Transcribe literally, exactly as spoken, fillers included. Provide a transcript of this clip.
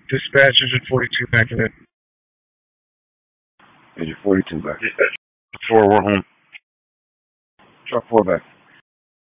Dispatch engine forty-two back in it. Engine forty-two back. Dispatch four, we're home. Truck four back.